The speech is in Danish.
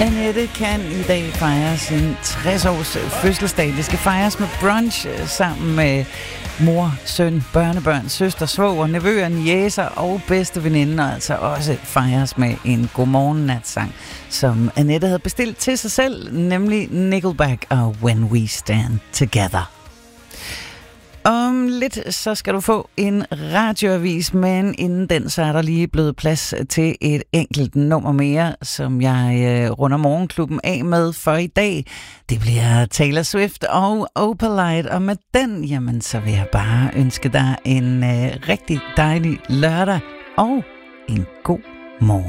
Annette kan i dag fejre sin 60-års fødselsdag. Det skal fejres med brunch sammen med mor, søn, børnebørn, søster, svoger, nevøer, niæser og bedste veninder. Altså også fejres med en godmorgen-natsang, som Annette havde bestilt til sig selv, nemlig Nickelback og When We Stand Together. Om lidt, så skal du få en radioavis, men inden den, så er der lige blevet plads til et enkelt nummer mere, som jeg runder morgenklubben af med for i dag. Det bliver Taylor Swift og Opalite, og med den, jamen, så vil jeg bare ønske dig en rigtig dejlig lørdag og en god morgen.